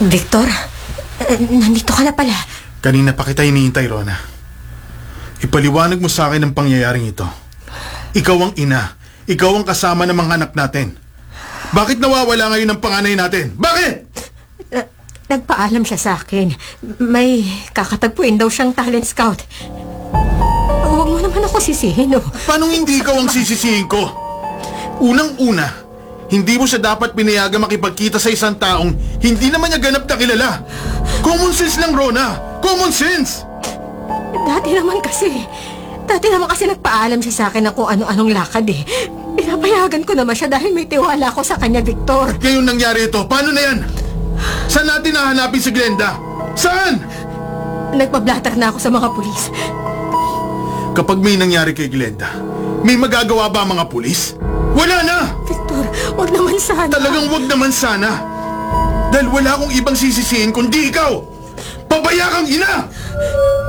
Victor, nandito ka na pala. Kanina pa kita hinihintay, Rona. Ipaliwanag mo sa akin ang pangyayaring ito. Ikaw ang ina. Ikaw ang kasama ng mga anak natin. Bakit nawawala ngayon ang panganay natin? Bakit? Nagpaalam siya sa akin. May kakatagpuin daw siyang talent scout. Huwag mo naman ako sisihin, oh. Paano hindi ikaw ang sisisihin ko? Unang-una, hindi mo siya dapat pinayagan makipagkita sa isang taong hindi naman niya ganap na kilala. Common sense lang, Rona. Common sense! Dati naman kasi nagpaalam siya sa akin ng kung ano-anong lakad eh. Pinapayagan ko naman siya dahil may tiwala ko sa kanya, Victor. Ngayon nangyari ito, paano na yan? Saan natin nahanapin si Glenda? Saan? Nagpablatter na ako sa mga pulis. Kapag may nangyari kay Glenda, may magagawa ba ang mga pulis? Wala na! Victor, wag naman sana. Talagang wag naman sana. Dahil wala akong ibang sisisihin kundi ikaw. Pabaya kang ina!